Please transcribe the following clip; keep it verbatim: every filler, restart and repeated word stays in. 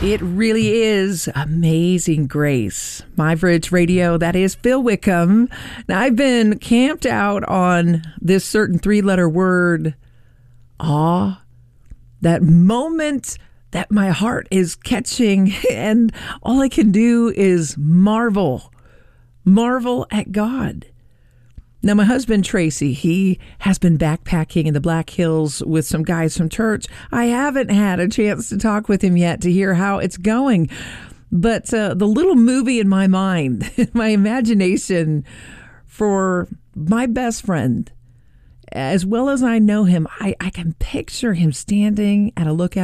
It really is Amazing Grace. My Bridge Radio, that is Phil Wickham. Now, I've been camped out on this certain three-letter word, awe, that moment that my heart is catching, and all I can do is marvel, marvel at God. Now, my husband, Tracy, he has been backpacking in the Black Hills with some guys from church. I haven't had a chance to talk with him yet to hear how it's going. But uh, the little movie in my mind, my imagination for my best friend, as well as I know him, I, I can picture him standing at a lookout